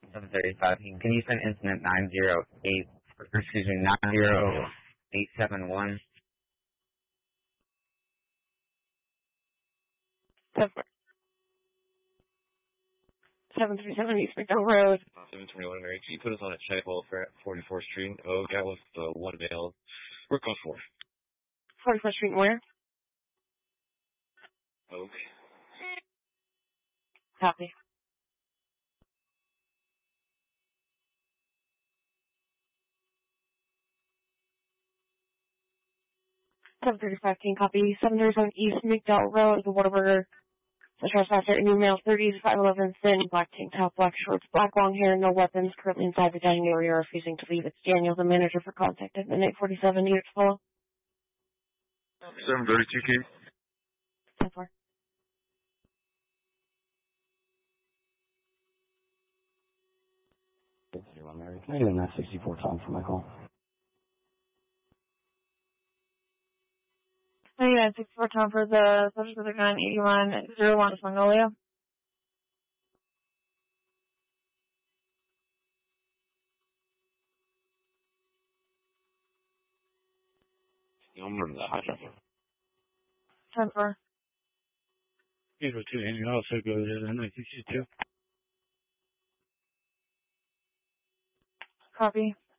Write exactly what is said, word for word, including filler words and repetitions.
seven thirty-five. Can you send incident nine zero eight, excuse me, nine zero eight seven one? seven three seven East McDowell Road. seven twenty-one Mary. Can you put us on a check hold for forty-fourth Street? Oh, that was the one male. We're code four. forty-fourth Street where? Oak. Copy. seven thirty-five King copy. seven thirty-seven East McDowell Road, the Whataburger. The trespasser in email thirty to five eleven, thin, black tank top, black shorts, black long hair, no weapons, currently inside the dining area, refusing to leave. It's Daniel, the manager for contact at eight forty-seven. Need it to follow? seven thirty-two King. ten four. six zero Mary. Can I get a nine sixty-four Tom for my call? ninety-nine sixty-four Tom for the subject of the nine eighty-one zero one Magnolia. You don't remember that high traffic. ten four. eight oh two, and you also go to the nine sixty-two. Copy.